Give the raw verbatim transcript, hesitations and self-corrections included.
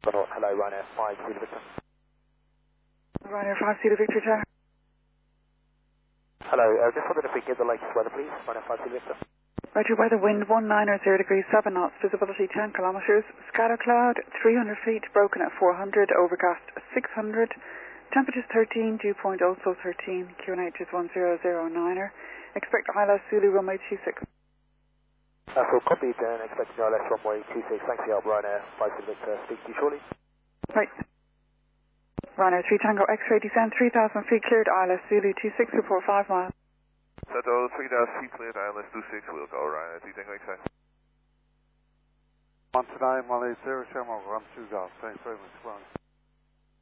Hello, Ryanair five Zulu Victor. Ryanair five Zulu Victor Tower. Hello, uh, just wondering if we can get the latest weather, please. Ryanair five Zulu Victor. Roger, weather wind one nine or zero degrees seven knots, visibility ten kilometres, scatter cloud three hundred feet, broken at four hundred, overcast six hundred, temperatures thirteen, dew point also thirteen, Q N H is one zero zero niner, expect I L S Zulu runway two six. Uh, so copied and expecting I L S runway two six, thanks for your help, Ryanair five Zulu Victor, speak to you shortly. Right. Ryanair three Tango X-ray descend three thousand feet cleared, I L S Zulu two six, report five miles. Settle three thousand feet cleared, I L S two six, we'll go Ryanair three Tango X-ray. one two nine, one eight zero, Shamrock, one two golf, thanks very much, Ron.